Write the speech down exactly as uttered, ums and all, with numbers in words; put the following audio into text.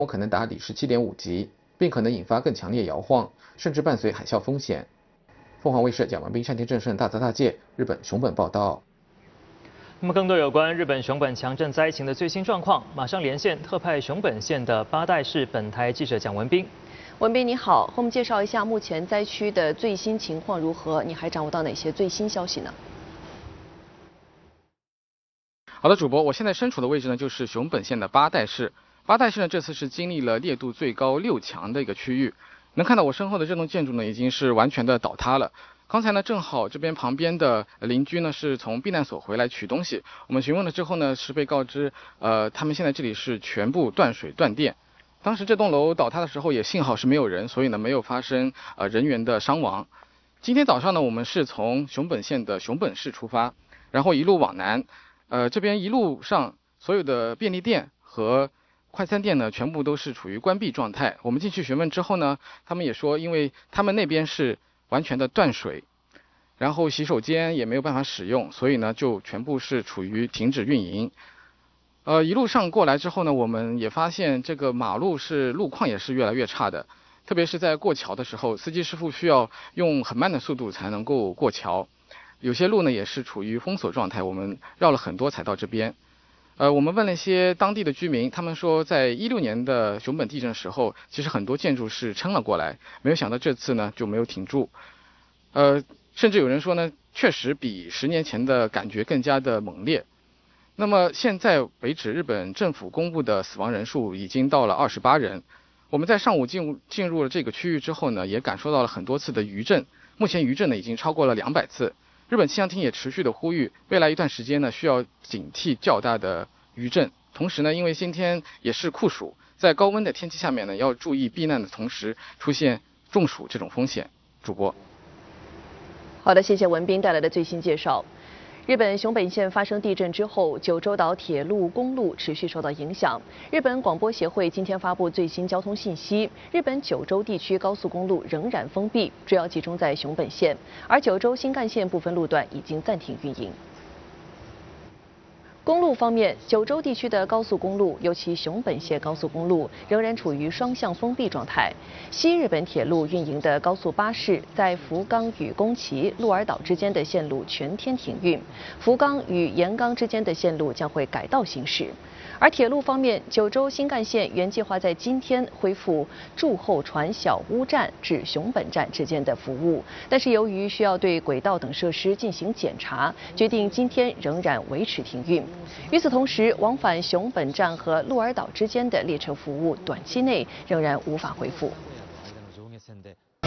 可能达里氏七点五级，并可能引发更强烈摇晃，甚至伴随海啸风险。凤凰卫视蒋文斌、单田正胜大泽大介日本熊本报道。 那么更多有关日本熊本强震灾情的最新状况，马上连线特派熊本县的八代市本台记者蒋文斌。 文斌你好，和我们介绍一下目前灾区的最新情况如何？你还掌握到哪些最新消息呢？ 好的，主播，我现在身处的位置呢，就是熊本县的八代市。八代市呢，这次是经历了烈度最高六强的一个区域。能看到我身后的这栋建筑呢，已经是完全的倒塌了。刚才呢，正好这边旁边的邻居呢是从避难所回来取东西，我们询问了之后呢，是被告知，呃，他们现在这里是全部断水断电。当时这栋楼倒塌的时候也幸好是没有人，所以呢没有发生呃人员的伤亡。今天早上呢，我们是从熊本县的熊本市出发，然后一路往南，呃，这边一路上所有的便利店和快餐店呢，全部都是处于关闭状态。我们进去询问之后呢，他们也说，因为他们那边是完全的断水，然后洗手间也没有办法使用，所以呢就全部是处于停止运营。呃，一路上过来之后呢，我们也发现这个马路是路况也是越来越差的，特别是在过桥的时候，司机师傅需要用很慢的速度才能够过桥。有些路呢也是处于封锁状态，我们绕了很多才到这边。呃，我们问了一些当地的居民，他们说，在一六年的熊本地震时候，其实很多建筑是撑了过来，没有想到这次呢就没有挺住。呃，甚至有人说呢，确实比十年前的感觉更加的猛烈。那么现在为止，日本政府公布的死亡人数已经到了二十八人。我们在上午进入进入了这个区域之后呢，也感受到了很多次的余震，目前余震呢已经超过了两百次。日本气象厅也持续的呼吁，未来一段时间呢需要警惕较大的余震。同时呢，因为今天也是酷暑，在高温的天气下面呢，要注意避难的同时出现中暑这种风险。主播， 好的，谢谢文斌带来的最新介绍。日本熊本县发生地震之后，九州岛铁路、公路持续受到影响。日本广播协会今天发布最新交通信息，日本九州地区高速公路仍然封闭，主要集中在熊本县，而九州新干线部分路段已经暂停运营。公路方面，九州地区的高速公路，尤其熊本县高速公路，仍然处于双向封闭状态。西日本铁路运营的高速巴士在福冈与宫崎、鹿儿岛之间的线路全天停运，福冈与岩冈之间的线路将会改道行驶。而铁路方面，九州新干线原计划在今天恢复筑后船小屋站至熊本站之间的服务，但是由于需要对轨道等设施进行检查，决定今天仍然维持停运。与此同时，往返熊本站和鹿儿岛之间的列车服务短期内仍然无法恢复。